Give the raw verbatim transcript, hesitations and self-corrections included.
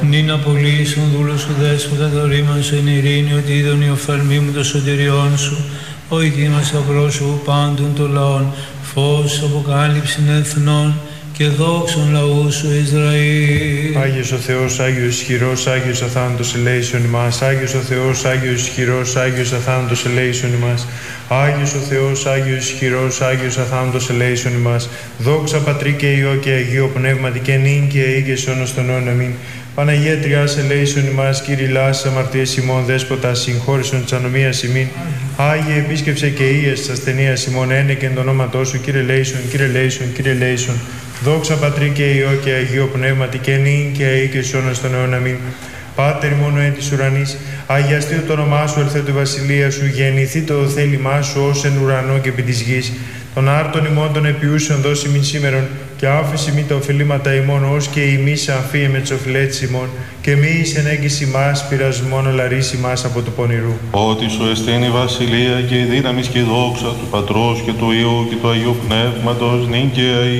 Νίνα απολύσουν δούλος σου δέσποτα το ρήμα σου εν ειρήνη, ότι είδον η οφθαλμή μου το σωτηριόν σου, ο ηθήμας απρόσωπου πάντων των λαών, φως αποκάλυψην εθνών και δόξων λαού σου Ισραήλ. Άγιος ο Θεός, Άγιος ισχυρός, Άγιος αθάνατος ελέησον ημάς. Άγιος ο Θεός, Άγιος ισχυρός, Άγιος αθάνατος ελέησον ημάς. Άγιος ο Θεός, Άγιος ισχυρός, Άγιος αθάνατος ελέησον ημάς. Δόξα Πατρί και Υιό και Αγίο Πνεύματι και νυν και αεί και σ' αιώνας των αιώνων. Αμήν. Παναγία Τριάς ελέησον ημάς, Κύριε λάσεις αμαρτίες ημών, Δέσποτα συγχώρησον της ανομίας ημίν. Άγιε επίσκεψε και ίες της ασθενείας ημών, ένεκεν το ονόματό σου, Κύριε λέησον, Κύριε λέησον, Κύριε λέησον. Δόξα Πατρί και Υιό και Αγίο Πνεύματι και νυν και αεί και σ' αιώνας των αιώνων. Αμήν. Πάτερ μόνο εν της ουρανής, αγιαστεί το όνομά σου, ελθέ η βασιλεία σου, γεννηθεί το θέλημά σου ως εν ουρανό και επί της γης. Των άρτων ημών των επιούσεων δώσει μην σήμερον, και άφηση μη τα οφειλήματα ημών, ως και ημείς αμφίε με τις οφειλέτες ημών, και μη εις ενέγγιση μας πειρασμόν, αλλά ρίση μας από του πονηρού. Ότι σου εστίν η βασιλεία και η δύναμις και η δόξα του Πατρός και του Υιού και του Αγίου Πνεύματος, νυν και αεί